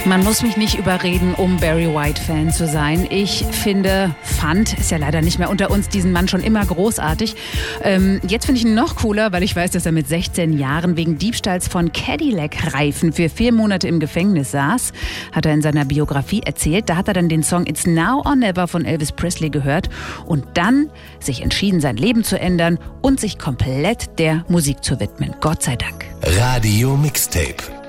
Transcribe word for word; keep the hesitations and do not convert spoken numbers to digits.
Man muss mich nicht überreden, um Barry White-Fan zu sein. Ich finde, fand, ist ja leider nicht mehr unter uns, diesen Mann schon immer großartig. Ähm, jetzt finde ich ihn noch cooler, weil ich weiß, dass er mit sechzehn Jahren wegen Diebstahls von Cadillac-Reifen für vier Monate im Gefängnis saß. Hat er in seiner Biografie erzählt. Da hat er dann den Song It's Now or Never von Elvis Presley gehört und dann sich entschieden, sein Leben zu ändern und sich komplett der Musik zu widmen. Gott sei Dank. Radio Mixtape.